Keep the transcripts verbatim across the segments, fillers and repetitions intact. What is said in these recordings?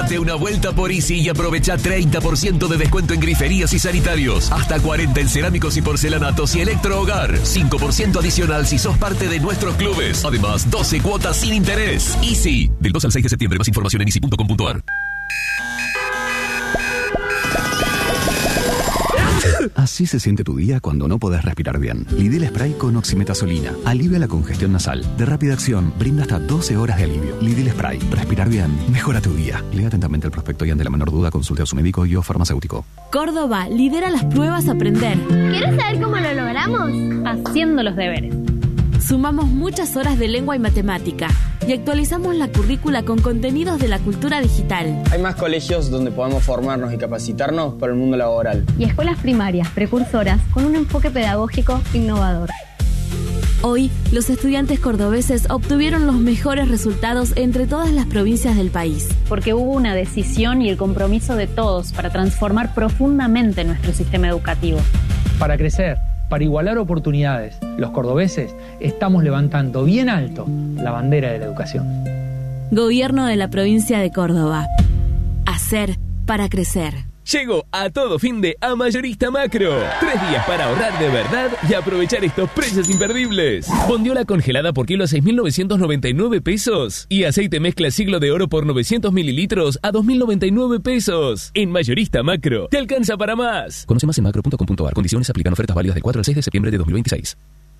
Date una vuelta por Easy y aprovecha treinta por ciento de descuento en griferías y sanitarios. Hasta cuarenta en cerámicos y porcelanatos y electrohogar. cinco por ciento adicional si sos parte de nuestros clubes. Además, doce cuotas sin interés. Easy. Del dos al seis de septiembre. Más información en easy punto com punto a r. Así se siente tu día cuando no podés respirar bien. Lidl Spray con oximetazolina. Alivia la congestión nasal. De rápida acción, brinda hasta doce horas de alivio. Lidl Spray. Respirar bien. Mejora tu día. Lea atentamente el prospecto y ante la menor duda consulte a su médico y o farmacéutico. Córdoba lidera las pruebas Aprender. ¿Quieres saber cómo lo logramos? Haciendo los deberes. Sumamos muchas horas de lengua y matemática y actualizamos la currícula con contenidos de la cultura digital. Hay más colegios donde podemos formarnos y capacitarnos para el mundo laboral. Y escuelas primarias, precursoras, con un enfoque pedagógico innovador. Hoy, los estudiantes cordobeses obtuvieron los mejores resultados entre todas las provincias del país. Porque hubo una decisión y el compromiso de todos para transformar profundamente nuestro sistema educativo. Para crecer, para igualar oportunidades, los cordobeses estamos levantando bien alto la bandera de la educación. Gobierno de la provincia de Córdoba. Hacer para crecer. Llegó a todo fin de a Mayorista Macro. Tres días para ahorrar de verdad y aprovechar estos precios imperdibles. Bondiola congelada por kilo a seis mil novecientos noventa y nueve pesos. Y aceite mezcla siglo de oro por novecientos mililitros a dos mil noventa y nueve pesos. En Mayorista Macro, te alcanza para más. Conoce más en macro punto com punto a r. Condiciones aplican. Ofertas válidas del cuatro al seis de septiembre de dos mil veintiséis.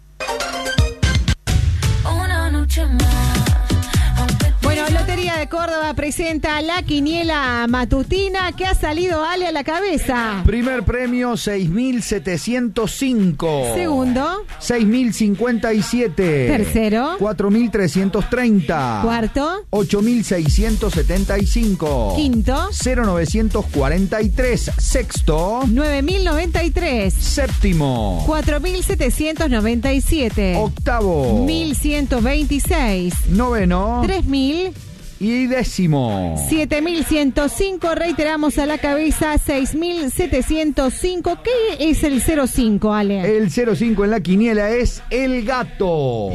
Una noche más. Bueno, Lotería de Córdoba presenta la quiniela matutina. ¿Qué ha salido, Ale, a la cabeza? Primer premio, seis mil setecientos cinco. Segundo, seis mil cincuenta y siete. Tercero, cuatro mil trescientos treinta. Cuarto, ocho mil seiscientos setenta y cinco. Quinto, cero mil novecientos cuarenta y tres. Sexto, nueve mil noventa y tres. Séptimo, cuatro mil setecientos noventa y siete. Octavo, mil ciento veintiséis. Noveno, tres mil. Y décimo, siete mil ciento cinco. Reiteramos a la cabeza, seis mil setecientos cinco. ¿Qué es el cero cinco, Ale? El cero cinco en la quiniela es el gato.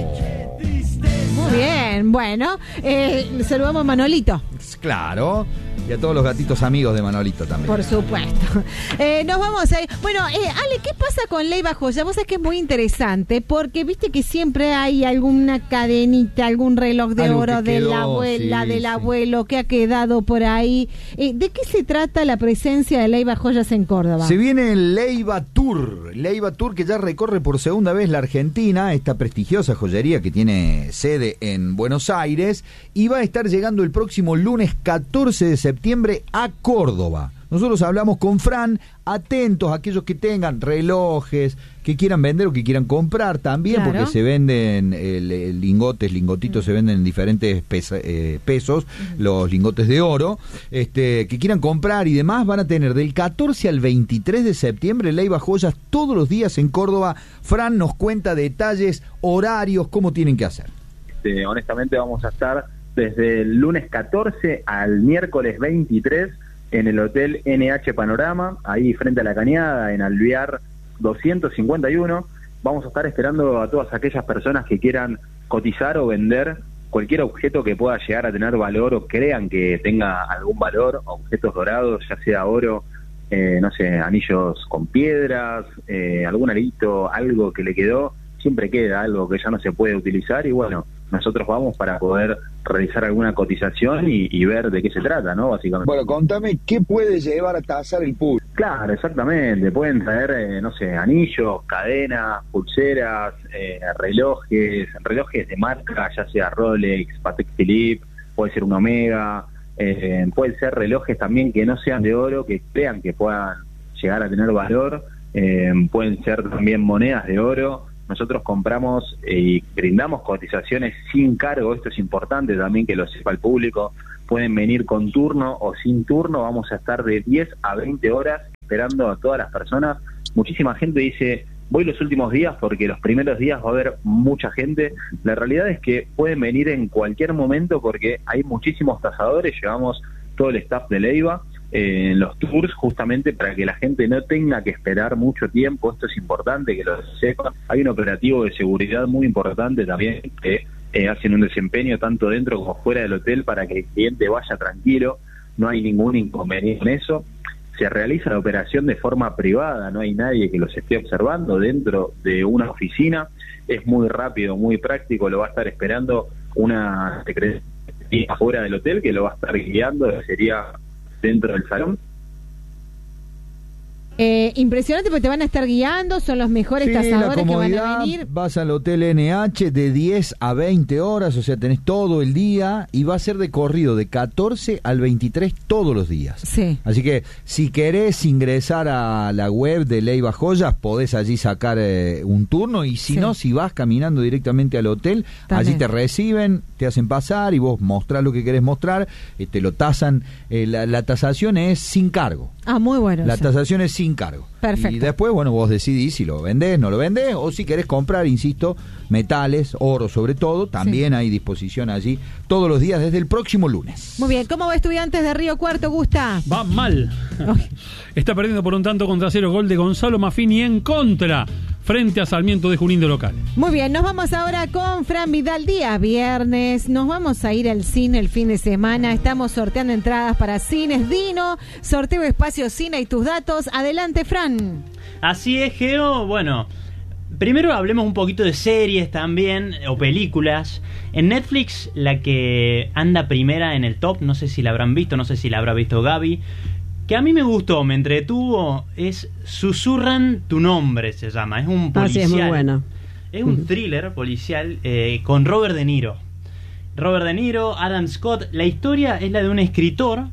Muy bien, bueno, eh, saludamos a Manolito. Claro, y a todos los gatitos amigos de Manolito también. Por supuesto. Eh, nos vamos a ir. Bueno, eh, Ale, ¿qué pasa con Leyva Joya? Vos sabés que es muy interesante porque viste que siempre hay alguna cadenita, algún reloj de Algo oro que de quedó, la abuela, sí, del sí. abuelo que ha quedado por ahí. Eh, ¿De qué se trata la presencia de Leyva Joyas en Córdoba? Se viene el Leyva Tour. Leyva Tour que ya recorre por segunda vez la Argentina, esta prestigiosa joyería que tiene sede en Buenos Aires, y va a estar llegando el próximo lunes catorce de septiembre a Córdoba. Nosotros hablamos con Fran, atentos a aquellos que tengan relojes, que quieran vender o que quieran comprar también, claro, porque se venden el, el lingotes, lingotitos, mm. se venden en diferentes pesa, eh, pesos, mm. los lingotes de oro, este, que quieran comprar y demás, van a tener del catorce al veintitrés de septiembre Leyva Joyas todos los días en Córdoba. Fran nos cuenta detalles, horarios, cómo tienen que hacer. Este, honestamente vamos a estar desde el lunes catorce al miércoles veintitrés en el Hotel N H Panorama, ahí frente a la Cañada, en Alvear doscientos cincuenta y uno. Vamos a estar esperando a todas aquellas personas que quieran cotizar o vender cualquier objeto que pueda llegar a tener valor o crean que tenga algún valor, objetos dorados, ya sea oro, eh, no sé, anillos con piedras, eh, algún arito, algo que le quedó, siempre queda algo que ya no se puede utilizar y bueno, nosotros vamos para poder realizar alguna cotización y, y ver de qué se trata, ¿no? Básicamente. Bueno, contame, ¿qué puede llevar a tasar el público? Claro, exactamente. Pueden traer, eh, no sé, anillos, cadenas, pulseras, eh, relojes, relojes de marca, ya sea Rolex, Patek Philippe, puede ser un Omega, eh, pueden ser relojes también que no sean de oro, que crean que puedan llegar a tener valor, eh, pueden ser también monedas de oro. Nosotros compramos y brindamos cotizaciones sin cargo, esto es importante también que lo sepa el público, pueden venir con turno o sin turno, vamos a estar de diez a veinte horas esperando a todas las personas. Muchísima gente dice, voy los últimos días porque los primeros días va a haber mucha gente. La realidad es que pueden venir en cualquier momento porque hay muchísimos tasadores, llevamos todo el staff de Leyva en los tours justamente para que la gente no tenga que esperar mucho tiempo. Esto es importante que lo sepan. Hay un operativo de seguridad muy importante también que eh, hacen un desempeño tanto dentro como fuera del hotel para que el cliente vaya tranquilo. no hay ningún inconveniente en eso. Se realiza la operación de forma privada, no hay nadie que los esté observando dentro de una oficina, es muy rápido, muy práctico, lo va a estar esperando una secretaria afuera del hotel que lo va a estar guiando, sería dentro del salón. Eh, impresionante porque te van a estar guiando, son los mejores sí, cazadores que van a venir. Vas al Hotel N H de diez a veinte horas, o sea, tenés todo el día y va a ser de corrido de catorce al veintitrés todos los días. Sí. Así que si querés ingresar a la web de Leiva Joyas, podés allí sacar eh, un turno y si sí. no, si vas caminando directamente al hotel, también. Allí te reciben, te hacen pasar y vos mostrás lo que querés mostrar, eh, te lo tasan, eh, la, la tasación es sin cargo. Ah, muy bueno. La eso. tasación es sin cargo. Perfecto. Y después, bueno, vos decidís si lo vendés, no lo vendés, o si querés comprar, insisto, metales, oro sobre todo, también sí. hay disposición allí todos los días desde el próximo lunes. Muy bien, ¿cómo va Estudiantes de Río Cuarto, Gusta? Va mal. Está perdiendo por un tanto contra cero, gol de Gonzalo Maffini en contra, frente a Sarmiento de Junín de local. Muy bien, nos vamos ahora con Fran Vidal, día viernes, nos vamos a ir al cine el fin de semana, estamos sorteando entradas para Cines Dino, sorteo Espacio Cine y tus datos, adelante Fran. Así es, Geo, bueno, primero hablemos un poquito de series también, o películas. En Netflix, la que anda primera en el top, no sé si la habrán visto, no sé si la habrá visto Gaby, que a mí me gustó, me entretuvo, es Susurran tu nombre, se llama, es un policial. Ah, sí, es muy buena. Es un thriller policial eh, con Robert De Niro. Robert De Niro, Adam Scott, la historia es la de un escritor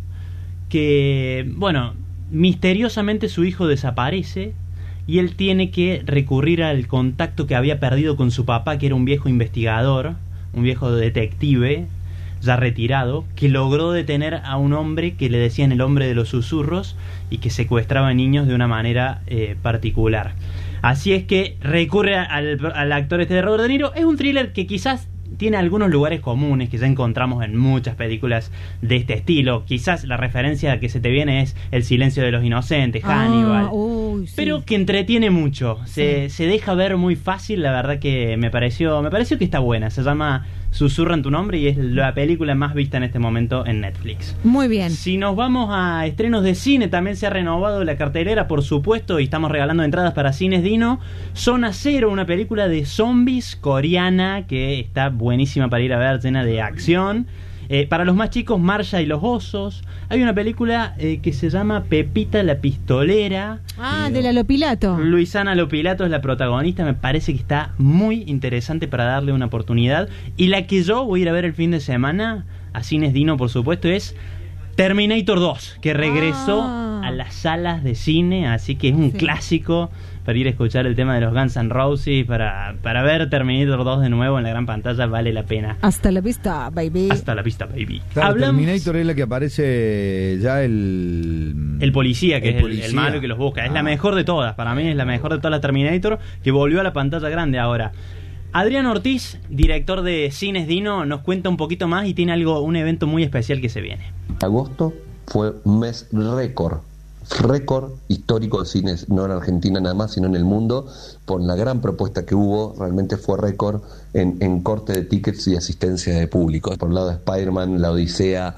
que, bueno, misteriosamente su hijo desaparece y él tiene que recurrir al contacto que había perdido con su papá, que era un viejo investigador, un viejo detective ya retirado, que logró detener a un hombre que le decían el hombre de los susurros y que secuestraba niños de una manera eh, particular. Así es que recurre al, al actor este de Robert De Niro. Es un thriller que quizás tiene algunos lugares comunes que ya encontramos en muchas películas de este estilo. Quizás la referencia que se te viene es El silencio de los inocentes, Hannibal. Ah, uy, sí. Pero que entretiene mucho. Se, sí. se deja ver muy fácil. La verdad que me pareció, me pareció que está buena. Se llama Susurran tu nombre y es la película más vista en este momento en Netflix. Muy bien. Si nos vamos a estrenos de cine, también se ha renovado la cartelera, por supuesto, y estamos regalando entradas para Cines Dino. Zona Cero, una película de zombies coreana que está buenísima para ir a ver, llena de acción. Eh, para los más chicos, Marsha y los osos. Hay una película eh, que se llama Pepita la pistolera. Ah, eh, de la Lopilato. Luisana Lopilato es la protagonista. Me parece que está muy interesante para darle una oportunidad. Y la que yo voy a ir a ver el fin de semana, a Cines Dino por supuesto, es Terminator dos, que regresó ah. a las salas de cine. Así que es un sí. clásico para ir a escuchar el tema de los Guns N' Roses, para, para ver Terminator dos de nuevo en la gran pantalla, vale la pena. Hasta la vista, baby. Hasta la vista, baby. Claro, Hablamos... Terminator es la que aparece ya el... El policía, que el es policía. El, el malo que los busca. Es ah. la mejor de todas, para mí es la mejor de todas las Terminator, que volvió a la pantalla grande ahora. Adrián Ortiz, director de Cines Dino, nos cuenta un poquito más y tiene algo, un evento muy especial que se viene. Agosto fue un mes récord. récord histórico de cines, no en Argentina nada más, sino en el mundo, por la gran propuesta que hubo. Realmente fue récord en, en corte de tickets y asistencia de público. Por un lado Spider-Man, La Odisea,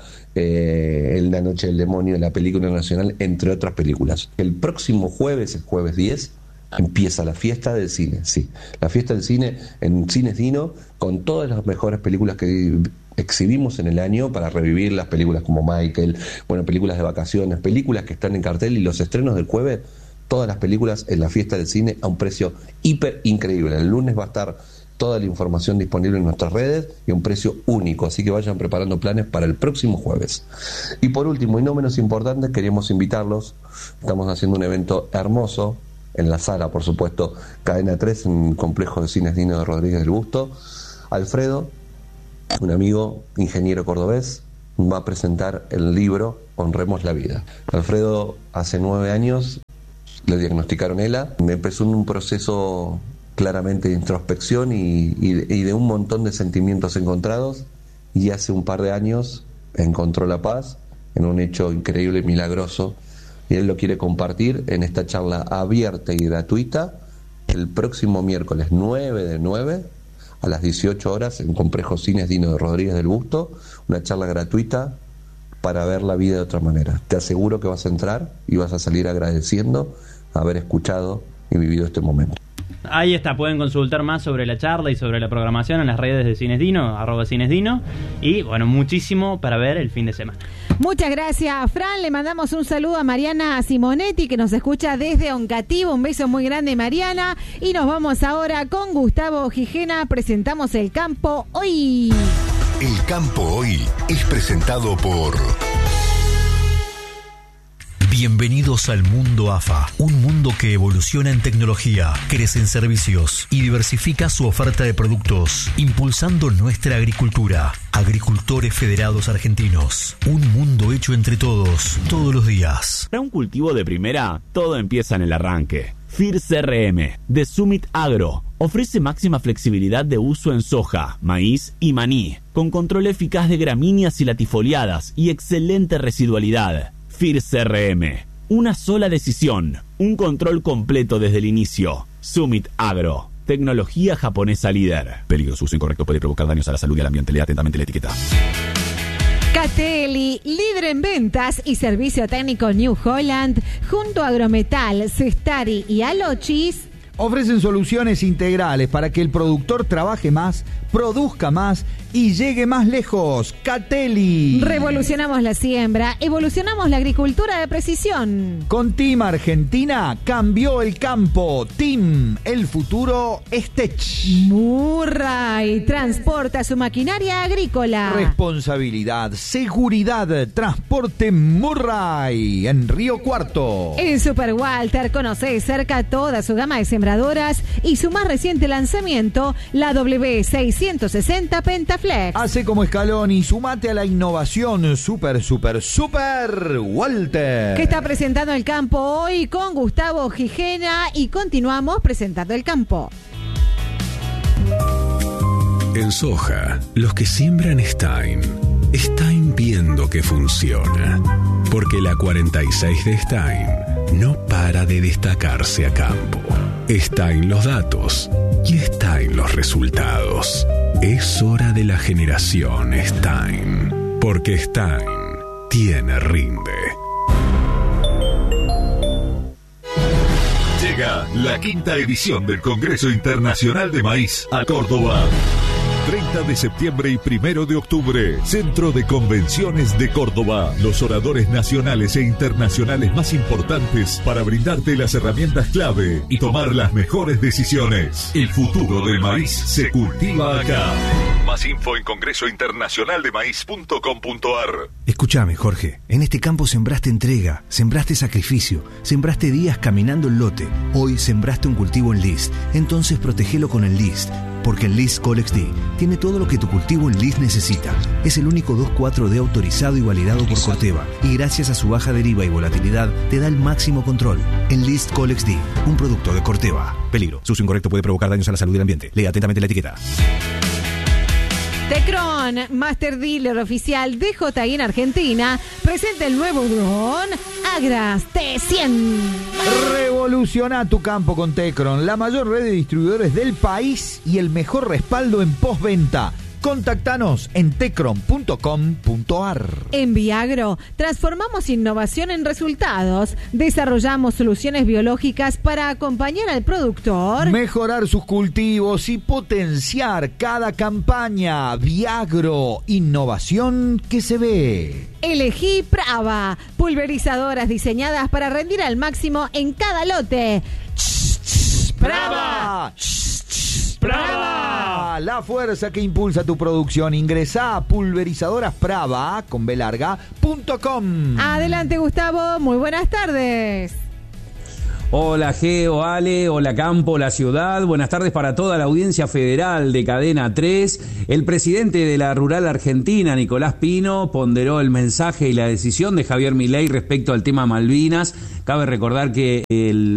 eh, El La Noche del Demonio, la película nacional, entre otras películas. El próximo jueves, el jueves diez, empieza la fiesta del cine, sí, la fiesta del cine en Cines Dino, con todas las mejores películas que exhibimos en el año, para revivir las películas como Michael, bueno, películas de vacaciones, películas que están en cartel, y los estrenos del jueves, todas las películas en la fiesta del cine a un precio hiper increíble. El lunes va a estar toda la información disponible en nuestras redes y a un precio único, así que vayan preparando planes para el próximo jueves. Y por último, y no menos importante, queríamos invitarlos, estamos haciendo un evento hermoso en la sala, por supuesto, Cadena tres, en el complejo de Cines Dino de Rodríguez del Busto. Alfredo, un amigo ingeniero cordobés, va a presentar el libro Honremos la Vida. Alfredo hace nueve años le diagnosticaron ELA, me empezó en un proceso claramente de introspección y, y, y de un montón de sentimientos encontrados, y hace un par de años encontró la paz en un hecho increíble y milagroso, y él lo quiere compartir en esta charla abierta y gratuita el próximo miércoles nueve de nueve a las dieciocho horas en Complejo Cines Dino de Rodríguez del Busto, una charla gratuita para ver la vida de otra manera. Te aseguro que vas a entrar y vas a salir agradeciendo haber escuchado y vivido este momento. Ahí está, pueden consultar más sobre la charla y sobre la programación en las redes de Cines Dino, arroba Cines Dino, y bueno, muchísimo para ver el fin de semana. Muchas gracias, Fran. Le mandamos un saludo a Mariana Simonetti, que nos escucha desde Oncativo. Un beso muy grande, Mariana. Y nos vamos ahora con Gustavo Gijena. Presentamos El Campo Hoy. El Campo Hoy es presentado por... Bienvenidos al mundo A F A, un mundo que evoluciona en tecnología, crece en servicios y diversifica su oferta de productos, impulsando nuestra agricultura. Agricultores Federados Argentinos, un mundo hecho entre todos, todos los días. Para un cultivo de primera, todo empieza en el arranque. F I R C R M, de Summit Agro, ofrece máxima flexibilidad de uso en soja, maíz y maní, con control eficaz de gramíneas y latifoliadas y excelente residualidad. F I R C R M, una sola decisión, un control completo desde el inicio. Summit Agro, tecnología japonesa líder. Peligroso uso incorrecto puede provocar daños a la salud y al ambiente. Lea atentamente la etiqueta. Catelli, líder en ventas y servicio técnico New Holland, junto a Agrometal, Cestari y Alochis, ofrecen soluciones integrales para que el productor trabaje más, produzca más y llegue más lejos. Catelli. Revolucionamos la siembra, evolucionamos la agricultura de precisión. Con Team Argentina cambió el campo. Team, el futuro es Tech. Murray transporta su maquinaria agrícola. Responsabilidad, seguridad, transporte Murray en Río Cuarto. En Super Walter conoce cerca toda su gama de sembradoras y su más reciente lanzamiento, la W seiscientos sesenta Pentaflex. Hace como escalón y sumate a la innovación. Super, super, super Walter. Que está presentando el campo hoy con Gustavo Gijena y continuamos presentando el campo. En soja, los que siembran Stein, Stein viendo que funciona. Porque la cuarenta y seis de Stein no para de destacarse a campo. Stein los datos y Stein los resultados. Es hora de la generación Stein, porque Stein tiene rinde. Llega la quinta edición del Congreso Internacional de Maíz a Córdoba. treinta de septiembre y primero de octubre, Centro de Convenciones de Córdoba. Los oradores nacionales e internacionales más importantes para brindarte las herramientas clave y tomar las mejores decisiones. El futuro del maíz se cultiva acá. Más info en congreso internacional de maíz punto com punto a r. Escúchame, Jorge. En este campo sembraste entrega, sembraste sacrificio, sembraste días caminando el lote. Hoy sembraste un cultivo en List. Entonces protegelo con el List. Porque el List Colex D tiene todo lo que tu cultivo en List necesita. Es el único dos cuatro D autorizado y validado por Corteva. Y gracias a su baja deriva y volatilidad, te da el máximo control. En List Colex D, un producto de Corteva. Peligro. Su uso incorrecto puede provocar daños a la salud y al ambiente. Lea atentamente la etiqueta. Tecron, Master Dealer Oficial de J I en Argentina, presenta el nuevo dron Agras T cien. Revoluciona tu campo con Tecron, la mayor red de distribuidores del país y el mejor respaldo en postventa. Contactanos en tecron punto com punto a r. En Viagro, transformamos innovación en resultados. Desarrollamos soluciones biológicas para acompañar al productor, mejorar sus cultivos y potenciar cada campaña. Viagro, innovación que se ve. Elegí Prava, pulverizadoras diseñadas para rendir al máximo en cada lote. ¡Prava! ¡Prava! La fuerza que impulsa tu producción. Ingresa a pulverizadoras Prava con B larga punto com. Adelante, Gustavo. Muy buenas tardes. Hola Geo, Ale, hola Campo, la ciudad. Buenas tardes para toda la audiencia federal de Cadena tres. El presidente de la Rural Argentina, Nicolás Pino, ponderó el mensaje y la decisión de Javier Milei respecto al tema Malvinas. Cabe recordar que el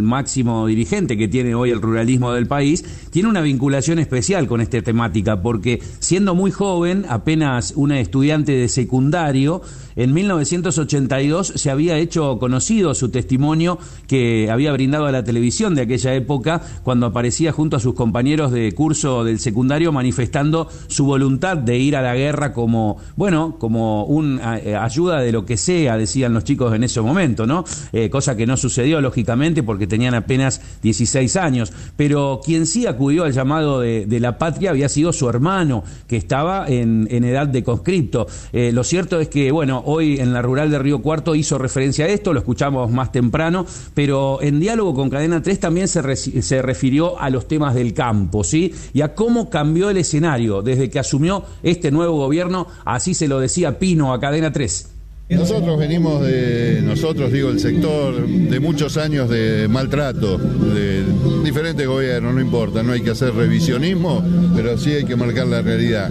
máximo dirigente que tiene hoy el ruralismo del país, tiene una vinculación especial con esta temática, porque siendo muy joven, apenas una estudiante de secundario, en mil novecientos ochenta y dos se había hecho conocido su testimonio que había brindado a la televisión de aquella época, cuando aparecía junto a sus compañeros de curso del secundario manifestando su voluntad de ir a la guerra como, bueno, como una eh, ayuda de lo que sea, decían los chicos en ese momento, ¿no? Eh, cosa que no sucedió, lógicamente, porque tenían apenas dieciséis años. Pero quien sí acudió al llamado de, de la patria había sido su hermano, que estaba en, en edad de conscripto. Eh, lo cierto es que, bueno, hoy en la rural de Río Cuarto hizo referencia a esto, lo escuchamos más temprano, pero en diálogo con Cadena tres también se, re, se refirió a los temas del campo, ¿sí? Y a cómo cambió el escenario desde que asumió este nuevo gobierno, así se lo decía Pino a Cadena tres. Nosotros venimos de, nosotros digo el sector, de muchos años de maltrato, de diferentes gobiernos, no importa, no hay que hacer revisionismo, pero sí hay que marcar la realidad.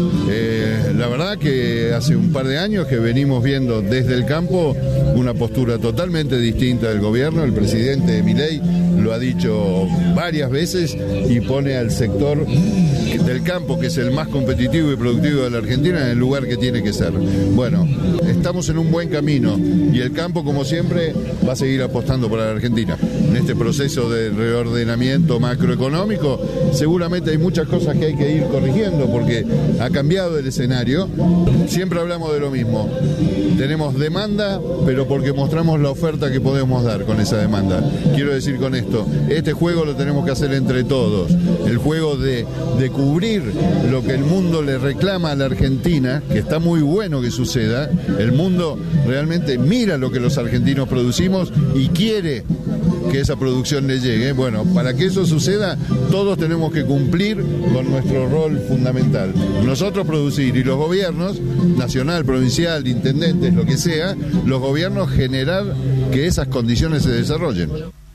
Eh, la verdad que hace un par de años que venimos viendo desde el campo una postura totalmente distinta del gobierno. El presidente Milei lo ha dicho varias veces y pone al sector del campo, que es el más competitivo y productivo de la Argentina, en el lugar que tiene que ser. Bueno, estamos en un buen camino y el campo, como siempre, va a seguir apostando por la Argentina. En este proceso de reordenamiento macroeconómico, seguramente hay muchas cosas que hay que ir corrigiendo porque ha cambiado el escenario. Siempre hablamos de lo mismo. Tenemos demanda, pero porque mostramos la oferta que podemos dar con esa demanda. Quiero decir con esto, este juego lo tenemos que hacer entre todos. El juego de, de cubrir lo que el mundo le reclama a la Argentina, que está muy bueno que suceda. El mundo realmente mira lo que los argentinos producimos y quiere que esa producción le llegue. Bueno, para que eso suceda, todos tenemos que cumplir con nuestro rol fundamental. Nosotros producir y los gobiernos, nacional, provincial, intendentes, lo que sea, los gobiernos generar que esas condiciones se desarrollen.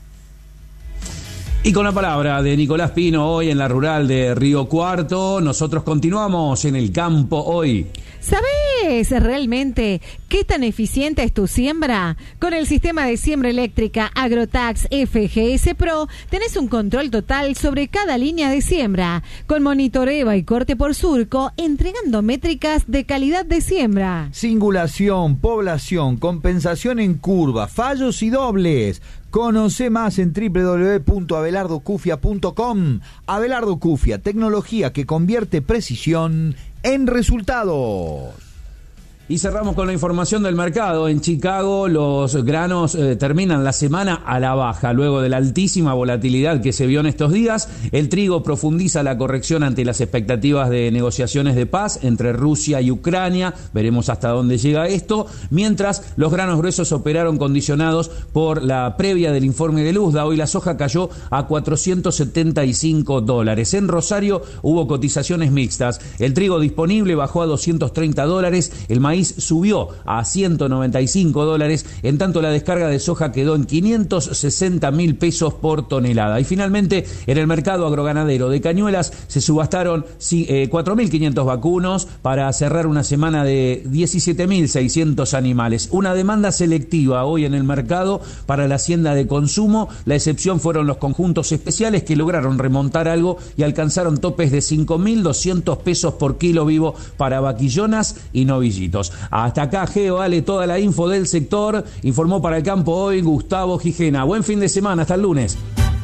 Y con la palabra de Nicolás Pino hoy en la rural de Río Cuarto, nosotros continuamos en el campo hoy. ¿Sabés realmente qué tan eficiente es tu siembra? Con el sistema de siembra eléctrica Agrotax F G S Pro tenés un control total sobre cada línea de siembra, con monitoreo y corte por surco, entregando métricas de calidad de siembra. Singulación, población, compensación en curva, fallos y dobles. Conoce más en doble u doble u doble u punto abelardo cufia punto com. Abelardo Cufia, tecnología que convierte precisión en resultados. Y cerramos con la información del mercado. En Chicago los granos eh, terminan la semana a la baja. Luego de la altísima volatilidad que se vio en estos días, el trigo profundiza la corrección ante las expectativas de negociaciones de paz entre Rusia y Ucrania. Veremos hasta dónde llega esto. Mientras los granos gruesos operaron condicionados por la previa del informe de Luzda. Hoy la soja cayó a cuatrocientos setenta y cinco dólares. En Rosario hubo cotizaciones mixtas. El trigo disponible bajó a doscientos treinta dólares. El maíz subió a ciento noventa y cinco dólares, en tanto la descarga de soja quedó en quinientos sesenta mil pesos por tonelada. Y finalmente, en el mercado agroganadero de Cañuelas se subastaron eh, cuatro mil quinientos vacunos para cerrar una semana de diecisiete mil seiscientos animales. Una demanda selectiva hoy en el mercado para la hacienda de consumo. La excepción fueron los conjuntos especiales, que lograron remontar algo y alcanzaron topes de cinco mil doscientos pesos por kilo vivo para vaquillonas y novillitos. Hasta acá, Geo, Ale, toda la info del sector. Informó para el campo hoy Gustavo Gijena. Buen fin de semana, hasta el lunes.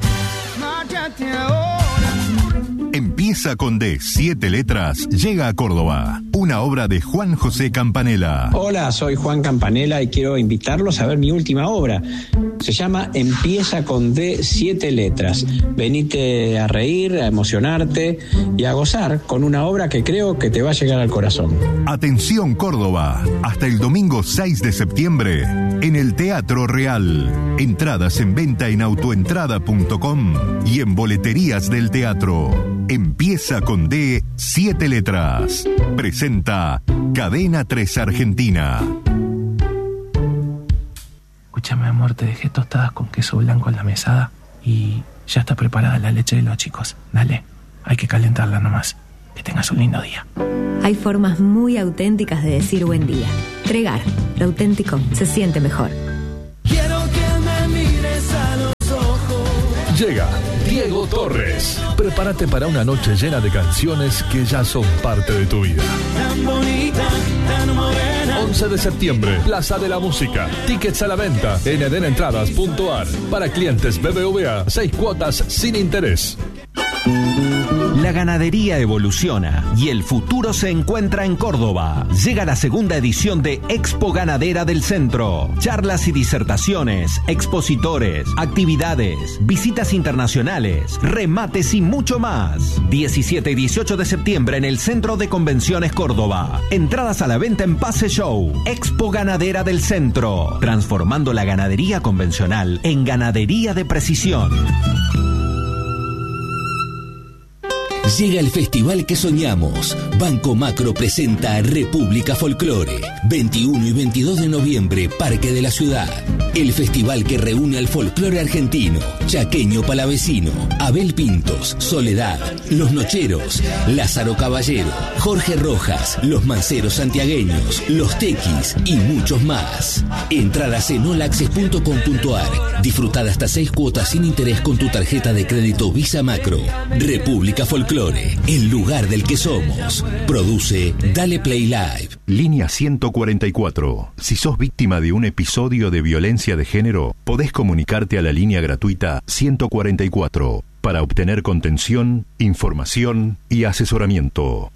Empieza con D, siete letras, llega a Córdoba. Una obra de Juan José Campanella. Hola, soy Juan Campanella y quiero invitarlos a ver mi última obra. Se llama Empieza con D, siete letras. Venite a reír, a emocionarte y a gozar con una obra que creo que te va a llegar al corazón. Atención Córdoba, hasta el domingo seis de septiembre en el Teatro Real. Entradas en venta en autoentrada punto com y en boleterías del teatro. Empieza con D, siete letras. Presenta Cadena tres Argentina. Escúchame, amor, te dejé tostadas con queso blanco en la mesada y ya está preparada la leche de los chicos. Dale, hay que calentarla nomás. Que tengas un lindo día. Hay formas muy auténticas de decir buen día. Tregar, lo auténtico se siente mejor. Quiero que me mires a los ojos. Llega Diego Torres. Prepárate para una noche llena de canciones que ya son parte de tu vida. Tan bonita, tan morena. once de septiembre, Plaza de la Música. Tickets a la venta en eden entradas punto a r. Para clientes B B V A, seis cuotas sin interés. La ganadería evoluciona y el futuro se encuentra en Córdoba. Llega la segunda edición de Expo Ganadera del Centro. Charlas y disertaciones, expositores, actividades, visitas internacionales, remates y mucho más. diecisiete y dieciocho de septiembre en el Centro de Convenciones Córdoba. Entradas a la venta en Pase Show. Expo Ganadera del Centro. Transformando la ganadería convencional en ganadería de precisión. Llega el festival que soñamos. Banco Macro presenta República Folclore. veintiuno y veintidós de noviembre, Parque de la Ciudad. El festival que reúne al folclore argentino, chaqueño palavecino, Abel Pintos, Soledad, Los Nocheros, Lázaro Caballero, Jorge Rojas, Los Manceros Santiagueños, Los Tequis y muchos más. Entradas en all access punto com punto a r. Disfruta de hasta seis cuotas sin interés con tu tarjeta de crédito Visa Macro. República Folclore, el lugar del que somos. Produce Dale Play Live. Línea ciento cuarenta y cuatro. Si sos víctima de un episodio de violencia de género, podés comunicarte a la línea gratuita ciento cuarenta y cuatro para obtener contención, información y asesoramiento.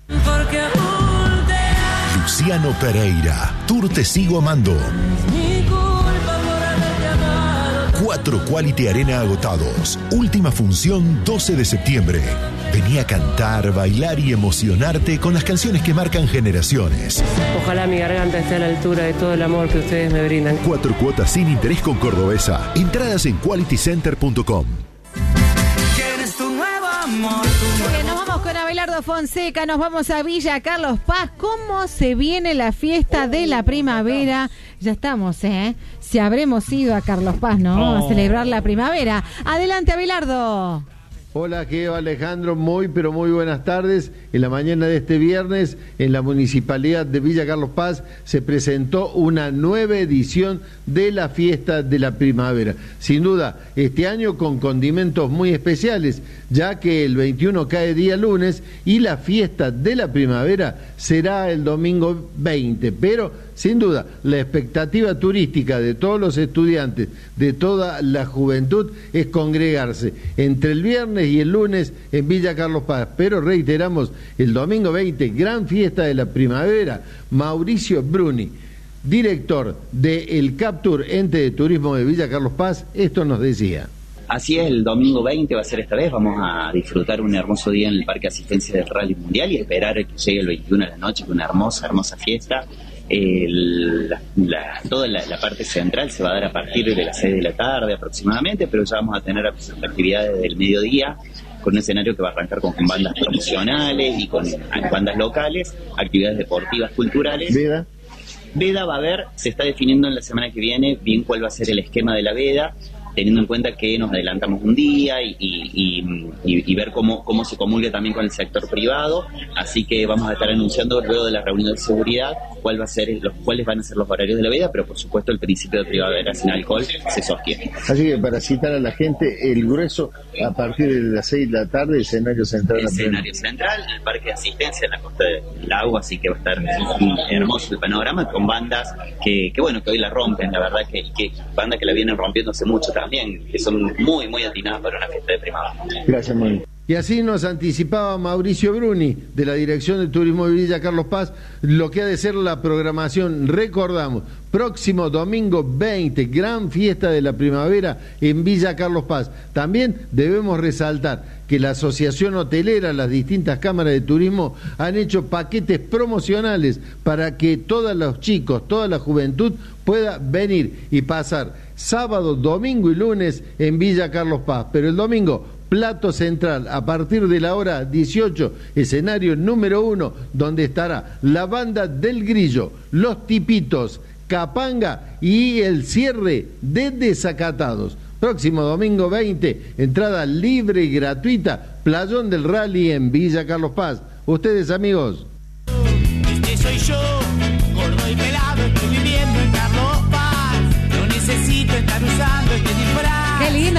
Luciano Pereira, Tour Te Sigo Amando. Cuatro Quality Arena agotados. Última función doce de septiembre. Vení a cantar, bailar y emocionarte con las canciones que marcan generaciones. Ojalá mi garganta esté a la altura de todo el amor que ustedes me brindan. Cuatro cuotas sin interés con Cordobesa. Entradas en quality center punto com. Bien, nos vamos con Abelardo Fonseca, nos vamos a Villa Carlos Paz. ¿Cómo se viene la fiesta de la primavera? Ya estamos, ¿eh? Si habremos ido a Carlos Paz, ¿no? Oh. A celebrar la primavera. Adelante, Abelardo. Hola, Geo, Alejandro, muy pero muy buenas tardes. En la mañana de este viernes, en la Municipalidad de Villa Carlos Paz, se presentó una nueva edición de la Fiesta de la Primavera. Sin duda, este año con condimentos muy especiales, ya que el veintiuno cae día lunes y la Fiesta de la Primavera será el domingo veinte. Pero, sin duda, la expectativa turística de todos los estudiantes, de toda la juventud, es congregarse entre el viernes y el lunes en Villa Carlos Paz. Pero reiteramos, el domingo veinte, gran fiesta de la primavera. Mauricio Bruni, director del Captur, ente de turismo de Villa Carlos Paz, esto nos decía. Así es, el domingo veinte va a ser esta vez. Vamos a disfrutar un hermoso día en el Parque de Asistencia del Rally Mundial y esperar que llegue el veintiuno de la noche con una hermosa, hermosa fiesta. El, la, la, toda la, la parte central se va a dar a partir de las seis de la tarde aproximadamente, pero ya vamos a tener actividades del mediodía con un escenario que va a arrancar con bandas promocionales y con bandas locales, actividades deportivas, culturales. ¿Veda? Veda va a haber, se está definiendo en la semana que viene bien cuál va a ser el esquema de la veda, teniendo en cuenta que nos adelantamos un día y, y, y, y ver cómo, cómo se comulga también con el sector privado, así que vamos a estar anunciando luego de la reunión de seguridad cuál va a ser, los cuáles van a ser los horarios de la veda, pero por supuesto el principio de primavera sin alcohol se sostiene. Así que para citar a la gente, el grueso a partir de las seis de la tarde, escenario central. Escenario central, el parque de asistencia en la costa del lago, así que va a estar hermoso el panorama con bandas que, que bueno, que hoy la rompen, la verdad que, que bandas que la vienen rompiendo hace mucho también, que son muy, muy atinadas para una fiesta de primavera. Gracias, muy bien. Y así nos anticipaba Mauricio Bruni, de la Dirección de Turismo de Villa Carlos Paz, lo que ha de ser la programación. Recordamos, próximo domingo veinte, gran fiesta de la primavera en Villa Carlos Paz. También debemos resaltar que la Asociación Hotelera, las distintas cámaras de turismo, han hecho paquetes promocionales para que todos los chicos, toda la juventud pueda venir y pasar sábado, domingo y lunes en Villa Carlos Paz. Pero el domingo, plato central, a partir de la hora dieciocho, escenario número uno, donde estará la banda del Grillo, Los Tipitos, Capanga y el cierre de Desacatados. Próximo domingo veinte, entrada libre y gratuita, Playón del Rally en Villa Carlos Paz. Ustedes, amigos. Este soy yo, gordo y pelado, estoy viviendo en Carlos Paz. No necesito estar usando este disfraz. Qué lindo, me encanta.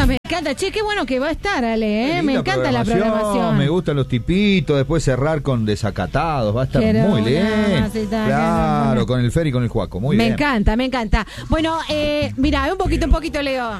encanta. Che, qué bueno que va a estar, Ale, ¿eh? Me encanta la programación. Me gustan los tipitos, después cerrar con desacatados, va a estar Quiero muy bien. Claro, con el Fer y con el Juaco, muy me bien. Me encanta, me encanta. Bueno, eh, mira, un poquito, un poquito, Leo.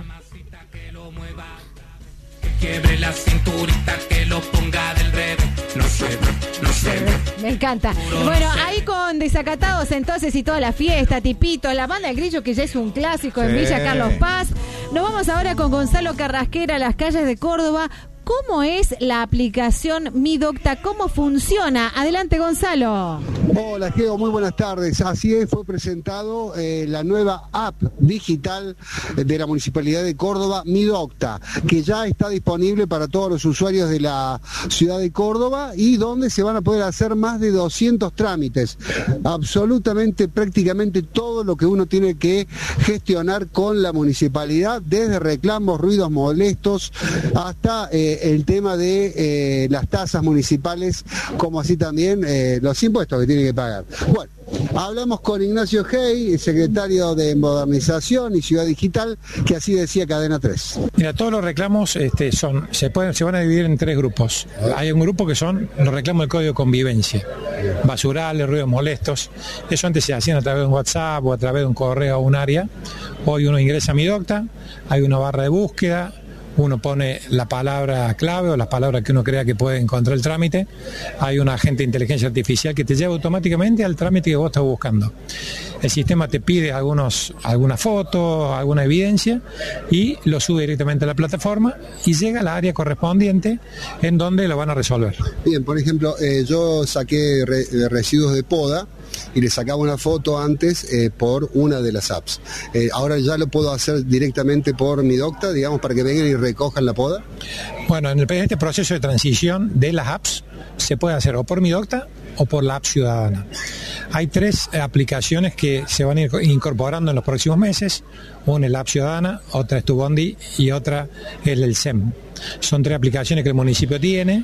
Quiebre la cinturita, que lo ponga del revés. No sé, no sé. Me encanta. Bueno, ahí con Desacatados entonces y toda la fiesta, Tipito, la banda del Grillo, que ya es un clásico en sí. Villa Carlos Paz. Nos vamos ahora con Gonzalo Carrasquera, las calles de Córdoba. ¿Cómo es la aplicación Mi Docta? ¿Cómo funciona? Adelante, Gonzalo. Hola, Geo, muy buenas tardes. Así es, fue presentado eh, la nueva app digital de la Municipalidad de Córdoba, Mi Docta, que ya está disponible para todos los usuarios de la ciudad de Córdoba y donde se van a poder hacer más de doscientos trámites. Absolutamente, prácticamente todo lo que uno tiene que gestionar con la municipalidad, desde reclamos, ruidos molestos, hasta... Eh, el tema de eh, las tasas municipales, como así también eh, los impuestos que tiene que pagar. Bueno, hablamos con Ignacio Hey, secretario de Modernización y Ciudad Digital, que así decía Cadena tres. Mira, todos los reclamos este, son se pueden se van a dividir en tres grupos. Hay un grupo que son los reclamos del Código de Convivencia, basurales, ruidos molestos. Eso antes se hacían a través de un WhatsApp o a través de un correo o un área. Hoy uno ingresa a Mi Docta, hay una barra de búsqueda, uno pone la palabra clave o las palabras que uno crea que puede encontrar el trámite, hay un agente de inteligencia artificial que te lleva automáticamente al trámite que vos estás buscando. El sistema te pide algunos, alguna foto, alguna evidencia y lo sube directamente a la plataforma y llega al área correspondiente en donde lo van a resolver. Bien, por ejemplo, eh, yo saqué re, residuos de poda y le sacaba una foto antes eh, por una de las apps. Eh, ahora ya lo puedo hacer directamente por Mi Docta, digamos, para que vengan y recojan la poda. Bueno, en, el, en este proceso de transición de las apps se puede hacer o por Mi Docta o por la app ciudadana. Hay tres aplicaciones que se van a ir incorporando en los próximos meses. Una es la app ciudadana, otra es Tu Bondi y otra es el S E M. Son tres aplicaciones que el municipio tiene,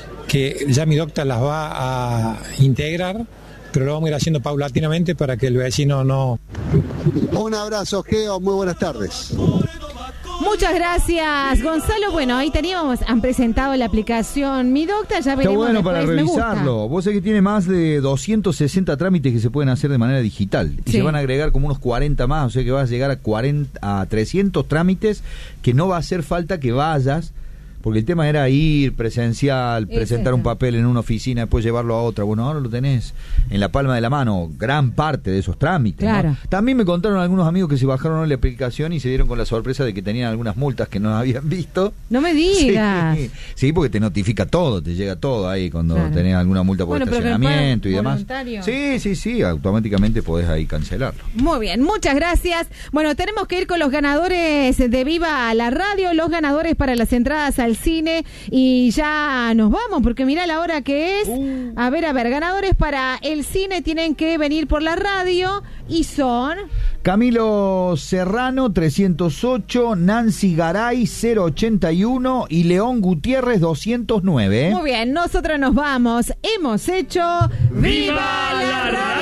que ya Mi Docta las va a integrar, pero lo vamos a ir haciendo paulatinamente para que el vecino no... Un abrazo, Geo, muy buenas tardes. Muchas gracias, Gonzalo. Bueno, ahí teníamos, han presentado la aplicación Mi Docta, ya veremos. Está bueno después, para revisarlo. Vos sabés que tiene más de doscientos sesenta trámites que se pueden hacer de manera digital. Y sí. Se van a agregar como unos cuarenta más, o sea que vas a llegar a cuarenta, a trescientos trámites que no va a hacer falta que vayas. Porque el tema era ir presencial, es presentar eso. Un papel en una oficina, después llevarlo a otra. Bueno, ahora lo tenés en la palma de la mano, gran parte de esos trámites. Claro. ¿No? También me contaron algunos amigos que se bajaron la aplicación y se dieron con la sorpresa de que tenían algunas multas que no habían visto. No me digas. Sí, sí, porque te notifica todo, te llega todo ahí cuando claro. tenés alguna multa por bueno, estacionamiento y demás. Voluntario. Sí, sí, sí, automáticamente podés ahí cancelarlo. Muy bien, muchas gracias. Bueno, tenemos que ir con los ganadores de Viva la Radio, los ganadores para las entradas al cine y ya nos vamos porque mirá la hora que es. Uh. A ver, a ver, ganadores para el cine tienen que venir por la radio y son... Camilo Serrano trescientos ocho, Nancy Garay cero ochenta y uno y León Gutiérrez doscientos nueve. Muy bien, nosotros nos vamos. Hemos hecho... ¡Viva la Radio!